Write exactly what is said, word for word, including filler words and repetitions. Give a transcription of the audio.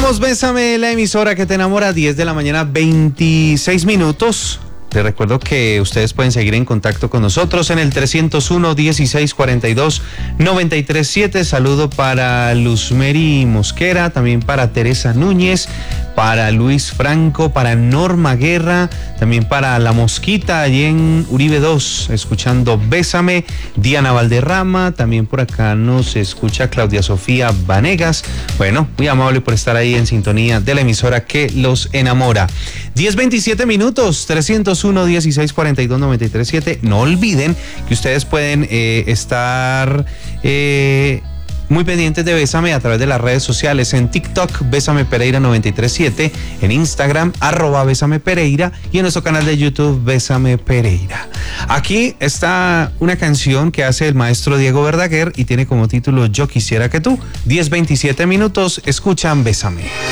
Somos Bésame, la emisora que te enamora, diez de la mañana, veintiséis minutos. Te recuerdo que ustedes pueden seguir en contacto con nosotros en el trescientos uno, dieciséis cuarenta y dos, noventa y tres siete. Saludo para Luzmeri Mosquera, también para Teresa Núñez, para Luis Franco, para Norma Guerra, también para La Mosquita, allí en Uribe dos, escuchando Bésame. Diana Valderrama, también por acá nos escucha Claudia Sofía Vanegas. Bueno, muy amable por estar ahí en sintonía de la emisora que los enamora. diez veintisiete minutos, trescientos uno, dieciséis cuarenta y dos, noventa y tres siete. No olviden que ustedes pueden eh, estar eh, muy pendientes de Bésame a través de las redes sociales. En TikTok, Bésame Pereira noventa y tres siete, en Instagram, arroba Bésame Pereira, y en nuestro canal de YouTube, Bésame Pereira. Aquí está una canción que hace el maestro Diego Verdaguer y tiene como título Yo Quisiera Que Tú. diez veintisiete minutos, escuchan Bésame.